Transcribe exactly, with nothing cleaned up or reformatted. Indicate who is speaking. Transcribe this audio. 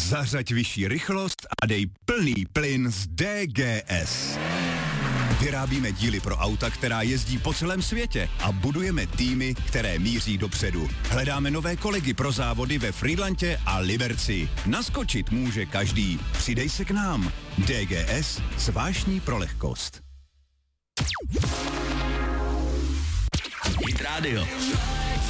Speaker 1: Zařaď vyšší rychlost a dej plný plyn z D G S. Vyrábíme díly pro auta, která jezdí po celém světě a budujeme týmy, které míří dopředu. Hledáme nové kolegy pro závody ve Frýdlantě a Liberci. Naskočit může každý. Přidej se k nám. D G S s vášní pro lehkost.
Speaker 2: Hit Radio.